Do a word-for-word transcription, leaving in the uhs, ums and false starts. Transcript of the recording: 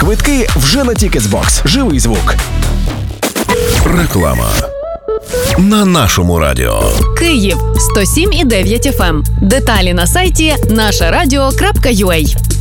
Квитки вже на Тікетсбокс. Живий звук. Реклама на нашому радіо. Київ сто сім і дев'ять еф ем. Деталі на сайті наша радіо крапка ю а.